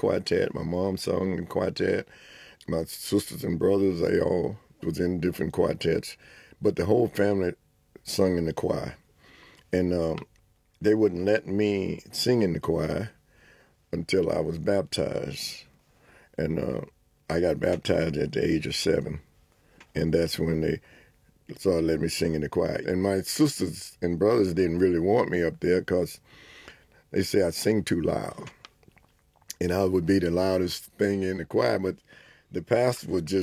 quartet. My mom sung in quartet. My sisters and brothers, they all was in different quartets. But the whole family sung in the choir. And they wouldn't let me sing in the choir until I was baptized. And I got baptized at the age of 7. And that's when they started letting me sing in the choir. And my sisters and brothers didn't really want me up there because they say I sing too loud. And I would be the loudest thing in the choir. But the pastor would just